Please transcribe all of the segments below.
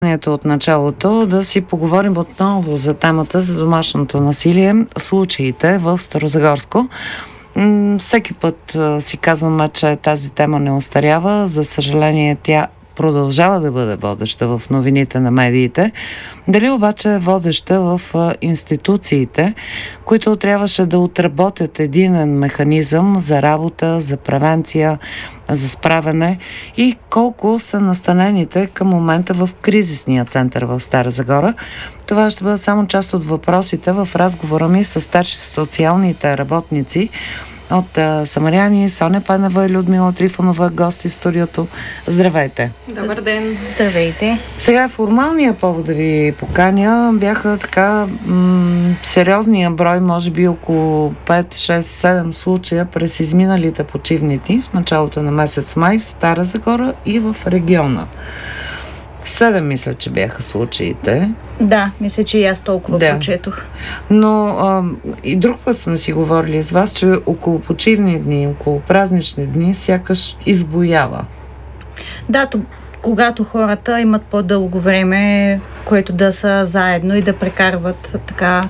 От началото да си поговорим отново за темата за домашното насилие, случаите в Старозагорско. Всеки път си казваме, че тази тема не остарява. За съжаление, тя продължава да бъде водеща в новините на медиите. Дали обаче е водеща в институциите, които трябваше да отработят единен механизъм за работа, за превенция, за справяне и колко са настанените към момента в кризисния център в Стара Загора. Това ще бъдат само част от въпросите в разговора ми с старши социалните работници от Самаряни, Соня Пенева и Людмила Трифонова, гости в студиото. Здравейте! Добър ден! Здравейте! Сега формалния повод да ви поканя бяха така сериозния брой, може би около 5, 6, 7 случая през изминалите почивните в началото на месец май в Стара Загора и в региона. 7 мисля, че бяха случаите. Да, мисля, че и аз толкова прочетох. Но и друг път сме си говорили с вас, че около почивни дни, около празнични дни сякаш избоява. Да, когато хората имат по-дълго време, което да са заедно и да прекарват така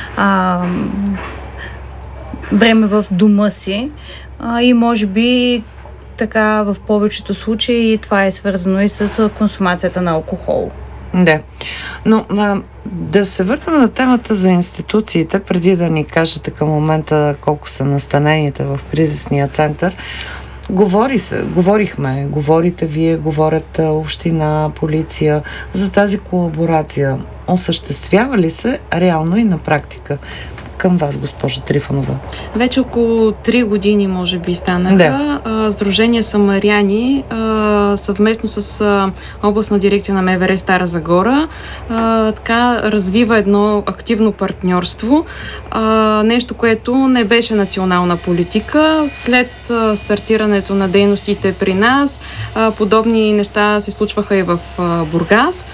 време в дома си и може би така в повечето случаи това е свързано и с консумацията на алкохол. Да, но да се върнем на темата за институциите, преди да ни кажете към момента колко са настанените в кризисния център. Говорите вие, говорят община, полиция за тази колаборация. Осъществява ли се реално и на практика? Към вас, госпожа Трифонова. Вече около 3 години, може би, станаха. Сдружение Самаряни съвместно с областна дирекция на МВР Стара Загора така развива едно активно партньорство. Нещо, което не беше национална политика. След стартирането на дейностите при нас, подобни неща се случваха и в Бургас.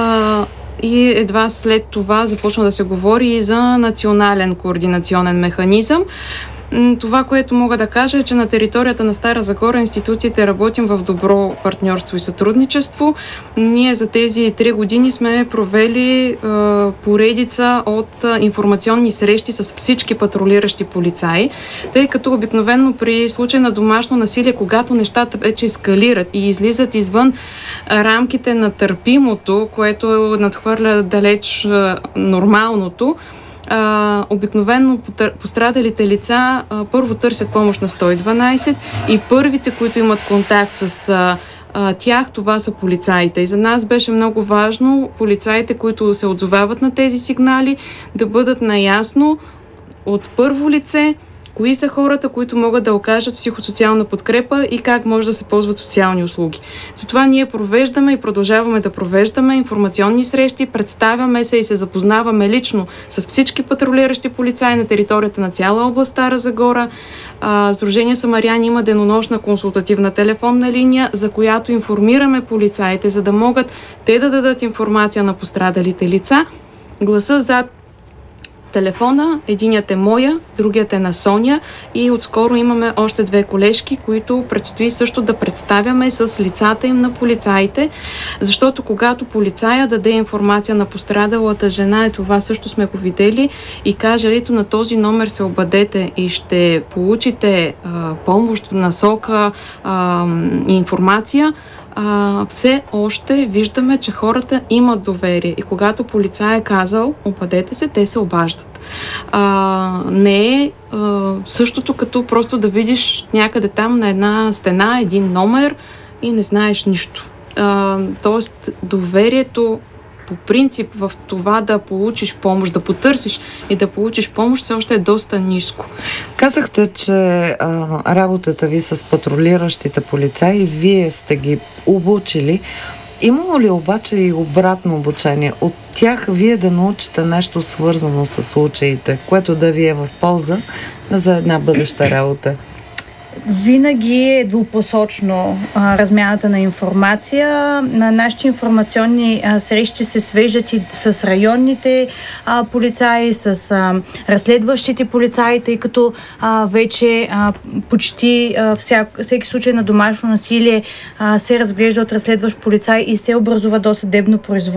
И едва след това започна да се говори и за национален координационен механизъм. Това, което мога да кажа е, че на територията на Стара Загора институциите работим в добро партньорство и сътрудничество. Ние за тези 3 години сме провели поредица от информационни срещи с всички патрулиращи полицаи, тъй като обикновено при случай на домашно насилие, когато нещата вече ескалират и излизат извън рамките на търпимото, което надхвърля далеч нормалното, обикновено пострадалите лица първо търсят помощ на 112 и първите, които имат контакт с тях, това са полицаите. И за нас беше много важно полицаите, които се отзовават на тези сигнали, да бъдат наясно от първо лице кои са хората, които могат да окажат психосоциална подкрепа и как може да се ползват социални услуги. Затова ние провеждаме и продължаваме да провеждаме информационни срещи, представяме се и се запознаваме лично с всички патрулиращи полицаи на територията на цяла област Стара Загора. Сдружение Самаряни има денонощна консултативна телефонна линия, за която информираме полицаите, за да могат те да дадат информация на пострадалите лица. Гласа зад телефона, единият е моя, другият е на Соня и отскоро имаме още 2 колежки, които предстои също да представяме с лицата им на полицаите, защото когато полицая даде информация на пострадалата жена, и това също сме го видели, и каже, ето на този номер се обадете и ще получите помощ, насока, информация, все още виждаме, че хората имат доверие и когато полицай е казал, обадете се, те се обаждат. Не е същото като просто да видиш някъде там на една стена един номер и не знаеш нищо. Тоест доверието по принцип в това да получиш помощ, да потърсиш и да получиш помощ, все още е доста ниско. Казахте, че работата ви с патрулиращите полицаи, вие сте ги обучили. Имало ли обаче и обратно обучение? От тях вие да научите нещо свързано с случаите, което да ви е в полза за една бъдеща работа? Винаги е двупосочно размяната на информация. На нашите информационни срещи се свеждат и с районните полицаи, с разследващите полицаи, тъй като вече почти всеки случай на домашно насилие се разглежда от разследващ полицай и се образува досъдебно производство.